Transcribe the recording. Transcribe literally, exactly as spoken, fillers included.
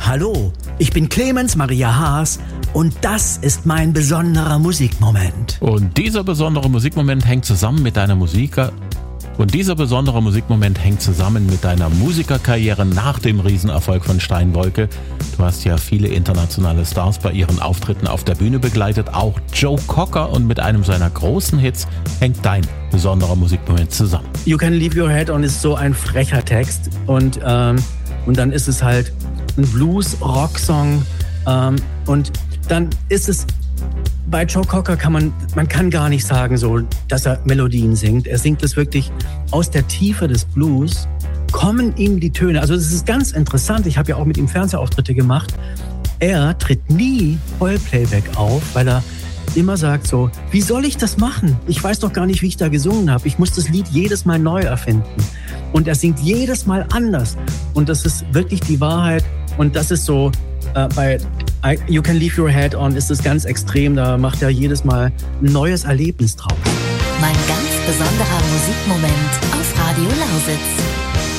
Hallo, ich bin Clemens Maria Haas und das ist mein besonderer Musikmoment. Und dieser besondere Musikmoment hängt zusammen mit deiner Musiker... Und dieser besondere Musikmoment hängt zusammen mit deiner Musikerkarriere nach dem Riesenerfolg von Steinwolke. Du hast ja viele internationale Stars bei ihren Auftritten auf der Bühne begleitet, auch Joe Cocker, und mit einem seiner großen Hits hängt dein besonderer Musikmoment zusammen. You Can Leave Your Head On ist so ein frecher Text und, ähm, und dann ist es halt ein Blues-Rock-Song ähm, und dann ist es... Bei Joe Cocker kann man, man kann gar nicht sagen, so, dass er Melodien singt. Er singt es wirklich aus der Tiefe des Blues, kommen ihm die Töne. Also das ist ganz interessant. Ich habe ja auch mit ihm Fernsehauftritte gemacht. Er tritt nie Vollplayback auf, weil er immer sagt so, wie soll ich das machen? Ich weiß doch gar nicht, wie ich da gesungen habe. Ich muss das Lied jedes Mal neu erfinden. Und er singt jedes Mal anders. Und das ist wirklich die Wahrheit. Und das ist so, äh, bei I, You Can Leave Your Head On ist es ganz extrem. Da macht er jedes Mal ein neues Erlebnis draus. Mein ganz besonderer Musikmoment auf Radio Lausitz.